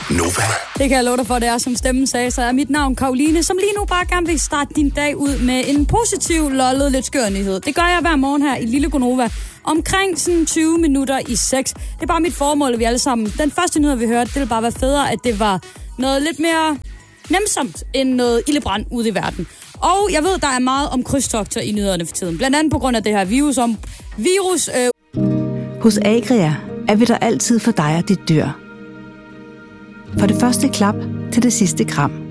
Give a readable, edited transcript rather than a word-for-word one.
Nova. Det kan jeg love dig for, det er, som stemmen sagde, så er mit navn Karoline, som lige nu bare gerne vil starte din dag ud med en positiv, lollet, lidt skør nyhed. Det gør jeg hver morgen her i Lille Gonova, omkring sådan 20 minutter i 6. Det er bare mit formål, at vi alle sammen. Den første nyhed, vi hørte, det ville bare være federe, at det var noget lidt mere nemsomt end noget ildebrand ude i verden. Og jeg ved, der er meget om krydstogter i nyhederne for tiden. Blandt andet på grund af det her virus. Hos Agria er vi der altid for dig og dit dyr. For det første klap til det sidste kram.